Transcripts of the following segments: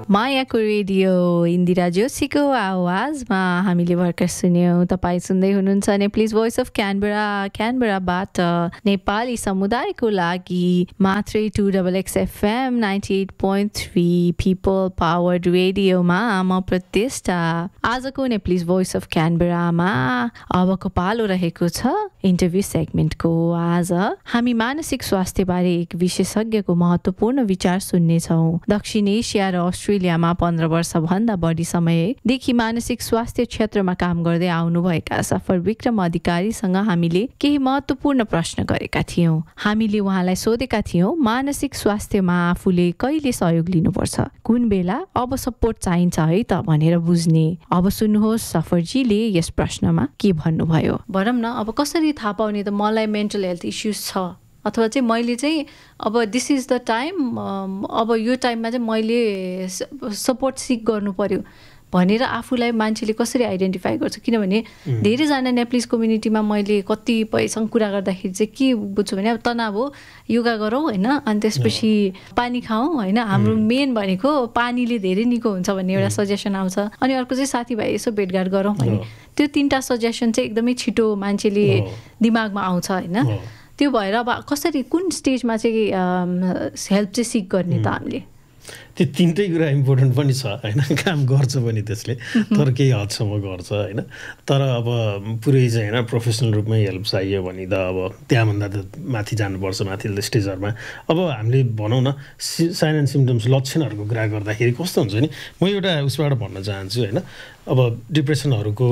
मायाको रेडियो इन्दिरा जोशीको आवाजमा हामीले भर्खर सुन्यौँ। तपाईँ सुन्दै हुनुहुन्छ नेप्लिज भोइस अफ क्यानबराबाट नेपाली समुदायको लागि मात्रै 2XX FM 98.3 पिपल पावर्ड रेडियोमा म प्रतिष्ठा। आजको नेप्लिज भोइस अफ क्यानबरामा अबको पालो रहेको छ इन्टरभ्यू सेगमेन्टको। आज हामी मानसिक स्वास्थ्यबारे एक विशेषज्ञको महत्त्वपूर्ण विचार सुन्नेछौँ। दक्षिण एसिया र अस्ट्रेलियामा 15 वर्षभन्दा बढी समयदेखि मानसिक स्वास्थ्य क्षेत्रमा काम गर्दै आउनुभएका सफर विक्रम अधिकारीसँग हामीले केही महत्त्वपूर्ण प्रश्न गरेका थियौँ। हामीले उहाँलाई सोधेका थियौँ मानसिक स्वास्थ्यमा आफूले कहिले सहयोग लिनुपर्छ, कुन बेला अब सपोर्ट चाहिन्छ है त भनेर बुझ्ने। अब सुन्नुहोस् सफरजीले यस प्रश्नमा के भन्नुभयो। भनौँ न, अब कसरी थाहा पाउने त मलाई मेन्टल हेल्थ इस्युज छ, अथवा चाहिँ मैले चाहिँ अब दिस इज द टाइम, अब यो टाइममा चाहिँ मैले सपोर्ट सिक गर्नु पर्यो भनेर आफूलाई मान्छेले कसरी आइडेन्टिफाई गर्छ? किनभने धेरैजना नेप्लिज कम्युनिटीमा मैले कतिपयसँग कुरा गर्दाखेरि चाहिँ के बुझ्छु भने अब तनाव हो, योगा गरौँ होइन, अनि त्यसपछि पानी खाऊँ होइन, हाम्रो मेन भनेको पानीले धेरै निको हुन्छ भन्ने एउटा सजेसन आउँछ। अनि अर्को चाहिँ साथीभाइ यसो भेटघाट गरौँ भने, त्यो तिनवटा सजेसन चाहिँ एकदमै छिटो मान्छेले दिमागमा आउँछ होइन। त्यो भएर अब कसरी कुन स्टेजमा चाहिँ हेल्प चाहिँ सिक गर्ने त हामीले? त्यो तिनटै कुरा इम्पोर्टेन्ट पनि छ होइन, काम गर्छ पनि त्यसले, तर केही हदसम्म गर्छ होइन। तर अब पुरै चाहिँ होइन प्रोफेसनल रूपमै हेल्प चाहियो भने त अब त्यहाँभन्दा त माथि जानुपर्छ, माथिल्लो स्टेजहरूमा। अब हामीले भनौँ न साइन एन्ड सिम्टम्स लक्षणहरूको कुरा गर्दाखेरि कस्तो हुन्छ नि, म एउटा उसबाट भन्न चाहन्छु होइन। अब डिप्रेसनहरूको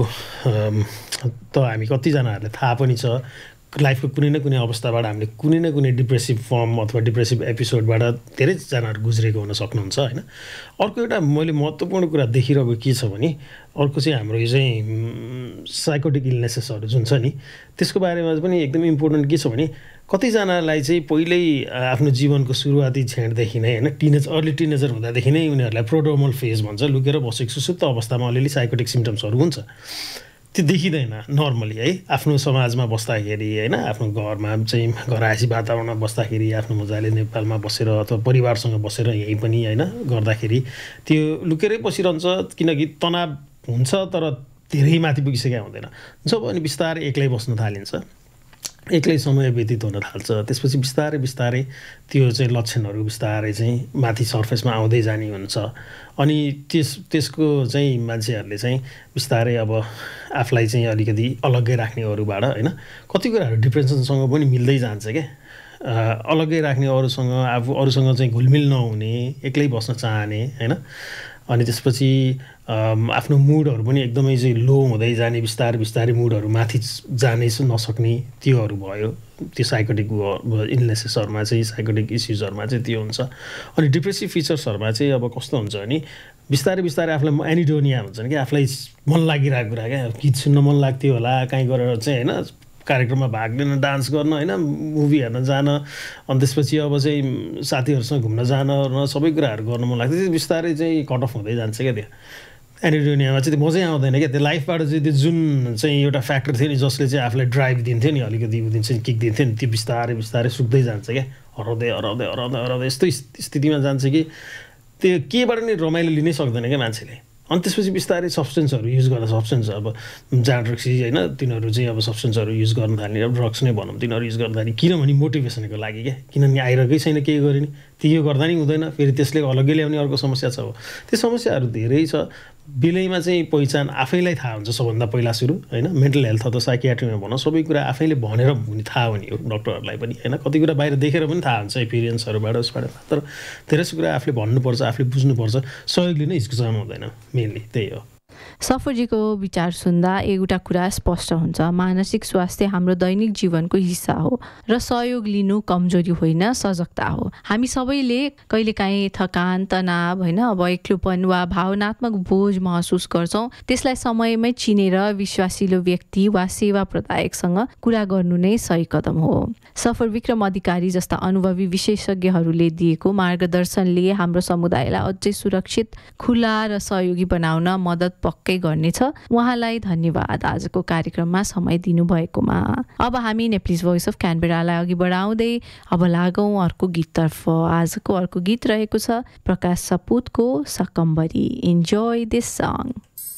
त हामी कतिजनाहरूले थाहा पनि छ, लाइफको कुनै न कुनै अवस्थाबाट हामीले कुनै न कुनै डिप्रेसिभ फर्म अथवा डिप्रेसिभ एपिसोडबाट धेरैजनाहरू गुज्रेको हुन सक्नुहुन्छ होइन। अर्को एउटा मैले महत्त्वपूर्ण कुरा देखिरहेको के छ भने, अर्को चाहिँ हाम्रो यो चाहिँ साइकोटिक इलनेसेसहरू जुन छ नि, त्यसको बारेमा पनि एकदमै इम्पोर्टेन्ट के छ भने, कतिजनालाई चाहिँ पहिल्यै आफ्नो जीवनको सुरुवाती क्षणदेखि नै होइन, अर्ली टिनेजर हुँदादेखि नै उनीहरूलाई प्रोड्रोमल फेज भन्छ, लुकेर बसेको सुसुप्त अवस्थामा अलिअलि साइकोटिक सिम्टम्सहरू हुन्छ। त्यो देखिँदैन नर्मली है, आफ्नो समाजमा बस्दाखेरि होइन, आफ्नो घरमा चाहिँ घरायसी वातावरणमा बस्दाखेरि, आफ्नो मजाले नेपालमा बसेर अथवा परिवारसँग बसेर यहीँ पनि होइन गर्दाखेरि त्यो लुकेरै बसिरहन्छ, किनकि तनाव हुन्छ तर धेरै माथि पुगिसकेका हुँदैन। जब अनि बिस्तारै एक्लै बस्न थालिन्छ, एक्लै समय व्यतीत हुन थाल्छ, त्यसपछि बिस्तारै बिस्तारै त्यो चाहिँ लक्षणहरू बिस्तारै चाहिँ माथि सर्फेसमा आउँदै जाने हुन्छ। अनि त्यसको चाहिँ मान्छेहरूले चाहिँ बिस्तारै अब आफूलाई चाहिँ अलिकति अलग्गै राख्ने अरूबाट होइन, कति कुराहरू डिप्रेसनसँग पनि मिल्दै जान्छ क्या। अलग्गै राख्ने अरूसँग, आफू अरूसँग चाहिँ घुलमिल नहुने, एक्लै बस्न चाहने होइन। अनि त्यसपछि आफ्नो मुडहरू पनि एकदमै चाहिँ लो हुँदै जाने, बिस्तारै बिस्तारै मुडहरू माथि जानै नसक्ने, त्योहरू भयो। त्यो साइकोटिक इलनेसेसहरूमा चाहिँ, साइकोटिक इस्युजहरूमा चाहिँ त्यो हुन्छ। अनि डिप्रेसिभ फिचर्सहरूमा चाहिँ अब कस्तो हुन्छ भने, बिस्तारै बिस्तारै आफूलाई एनिडोनिया हुन्छ नि कि, आफूलाई मन लागिरहेको कुरा क्या, गीत सुन्न मन लाग्थ्यो होला, काहीँ गएर चाहिँ होइन कार्यक्रममा भाग लिन, डान्स गर्न होइन, मुभी हेर्न जान, अनि त्यसपछि अब चाहिँ साथीहरूसँग घुम्न जान र सबै कुराहरू गर्न मन लाग्थ्यो। त्यो बिस्तारै चाहिँ कट अफ हुँदै जान्छ क्या। त्यो एनिडोनियामा चाहिँ त्यो मजै आउँदैन क्या। त्यो लाइफबाट चाहिँ त्यो जुन चाहिँ एउटा फ्याक्टर थियो नि, जसले चाहिँ आफूलाई ड्राइभ दिन्थ्यो नि, अलिकति दिन चाहिँ किक दिन्थ्यो नि, त्यो बिस्तारै बिस्तारै सुक्दै जान्छ क्या। हराउँदै हराउँदै हराउँदै हराउँदै यस्तो स्थितिमा जान्छ कि त्यो केबाट नि रमाइलो लिनै सक्दैन क्या मान्छेले। अनि त्यसपछि बिस्तारै सब्सटेन्सहरू युज गर्दा, सब्सटेन्स अब जाड्रक्सी होइन, तिनीहरू चाहिँ अब सब्सटेन्सहरू युज गर्न थाल्ने, अब ड्रग्स नै भनौँ, तिनीहरू युज गर्दा नि किनभने मोटिभेसनको लागि क्या, किनभने आइरहेकै छैन केही गरे नि, त्यो गर्दा नि हुँदैन, फेरि त्यसले अलग्गै ल्याउने अर्को समस्या छ। हो त्यो समस्याहरू धेरै छ। बेलैमा चाहिँ पहिचान आफैलाई थाहा हुन्छ सबभन्दा पहिला सुरु होइन। मेन्टल हेल्थ अथवा साइकियाट्रीमा भनौँ, सबै कुरा आफैले भनेर हुने थाहा हुने हो डक्टरहरूलाई पनि होइन। कति कुरा बाहिर देखेर पनि थाहा हुन्छ एक्सपिरियन्सहरूबाट, उसबाट। तर धेरै कुरा आफूले भन्नुपर्छ, आफूले बुझ्नुपर्छ, सहयोग लिन हिचकिचाउनु हुँदैन, मेनली त्यही हो। सफरजीको विचार सुन्दा एउटा कुरा स्पष्ट हुन्छ, मानसिक स्वास्थ्य हाम्रो दैनिक जीवनको हिस्सा हो र सहयोग लिनु कमजोरी होइन, सजगता हो। हामी सबैले कहिलेकाहीँ थकान, तनाव होइन, अब एक्लोपन वा भावनात्मक बोझ महसुस गर्छौँ। त्यसलाई समयमै चिनेर विश्वासिलो व्यक्ति वा सेवा प्रदायकसँग कुरा गर्नु नै सही कदम हो। सफर विक्रम अधिकारी जस्ता अनुभवी विशेषज्ञहरूले दिएको मार्गदर्शनले हाम्रो समुदायलाई अझै सुरक्षित, खुला र सहयोगी बनाउन मद्दत पक्कै गर्नेछ। उहाँलाई धन्यवाद आजको कार्यक्रममा समय दिनुभएकोमा। अब हामी नेप्लिज भोइस अफ क्यानबेरालाई अघि बढाउँदै अब लागौँ अर्को गीततर्फ। आजको अर्को गीत रहेको छ प्रकाश सपुतको सकम्बरी। Enjoy this song.